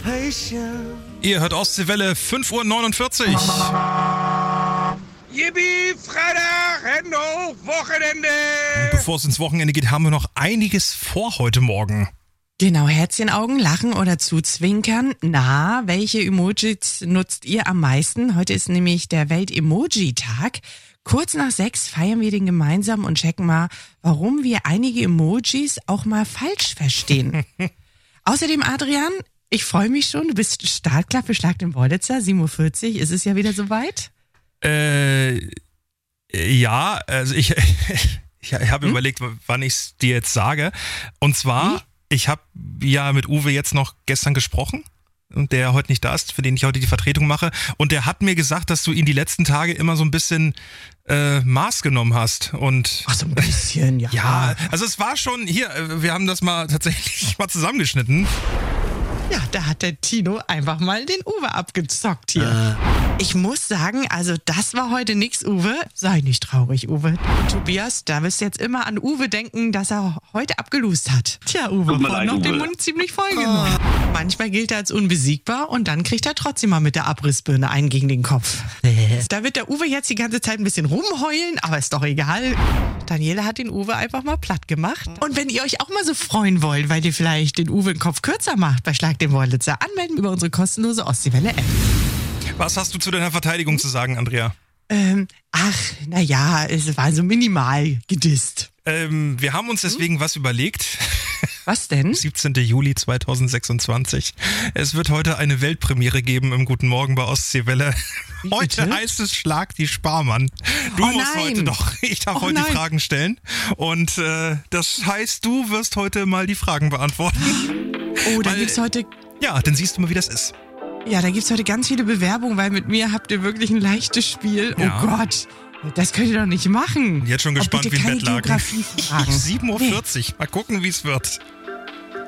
Ihr hört Ostseewelle, 5:49 Uhr. Yippie, Freitag, Hände hoch, Wochenende! Bevor es ins Wochenende geht, haben wir noch einiges vor heute Morgen. Genau, Herzchenaugen, lachen oder zuzwinkern. Na, welche Emojis nutzt ihr am meisten? Heute ist nämlich der Welt-Emoji-Tag. Kurz nach 6 feiern wir den gemeinsam und checken mal, warum wir einige Emojis auch mal falsch verstehen. Außerdem, Adrian, ich freue mich schon, du bist startklar für Schlag den Wollitzer, 7:40 Uhr, ist es ja wieder soweit? Ja, also ich habe überlegt, wann ich es dir jetzt sage. Und zwar, ich habe ja mit Uwe jetzt noch gestern gesprochen, der heute nicht da ist, für den ich heute die Vertretung mache. Und der hat mir gesagt, dass du ihn die letzten Tage immer so ein bisschen Maß genommen hast. Und Ach, so ein bisschen, ja. ja, also es war schon, hier, wir haben das mal tatsächlich mal zusammengeschnitten. Ja, da hat der Tino einfach mal den Uwe abgezockt hier. Ich muss sagen, also das war heute nix, Uwe. Sei nicht traurig, Uwe. Und Tobias, da wirst du jetzt immer an Uwe denken, dass er heute abgelust hat. Tja, Uwe, vorhin noch den Mund ziemlich voll genommen. Manchmal gilt er als unbesiegbar und dann kriegt er trotzdem mal mit der Abrissbirne einen gegen den Kopf. Da wird der Uwe jetzt die ganze Zeit ein bisschen rumheulen, aber ist doch egal. Daniela hat den Uwe einfach mal platt gemacht. Und wenn ihr euch auch mal so freuen wollt, weil ihr vielleicht den Uwe den Kopf kürzer macht bei Schlag den Wollitzer, anmelden über unsere kostenlose Ostseewelle-App. Was hast du zu deiner Verteidigung zu sagen, Andrea? Es war so minimal gedisst. Wir haben uns deswegen was überlegt. Was denn? 17. Juli 2026. Es wird heute eine Weltpremiere geben im Guten Morgen bei Ostseewelle. Heute heißt es Schlag die Sparmann. Du musst heute doch, ich darf heute die Fragen stellen. Und das heißt, du wirst heute mal die Fragen beantworten. Oh, dann gibt's heute... Ja, dann siehst du mal, wie das ist. Ja, da gibt's heute ganz viele Bewerbungen, weil mit mir habt ihr wirklich ein leichtes Spiel. Ja. Oh Gott, das könnt ihr doch nicht machen. Jetzt schon gespannt, wie ein Bett lag. 7:40 Uhr. Mal gucken, wie es wird.